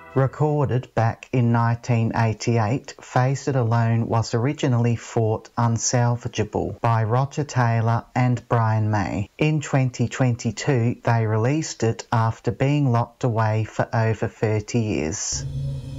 Recorded back in 1988, Face It Alone was originally thought unsalvageable by Roger Taylor and Brian May. In 2022, they released it after being locked away for over 30 years.